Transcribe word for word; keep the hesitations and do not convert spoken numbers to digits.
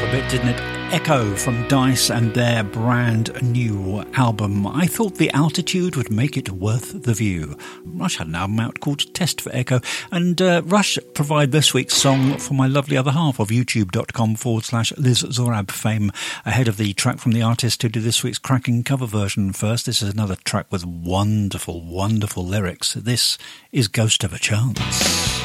a bit, didn't it? Echo from Dice and their brand new album. I thought the altitude would make it worth the view. Rush had an album out called Test for Echo, and uh, Rush provide this week's song for my lovely other half of youtube.com forward slash Liz Zorab fame, ahead of the track from the artist who did this week's cracking cover version. First, this is another track with wonderful, wonderful lyrics. This is Ghost of a Chance.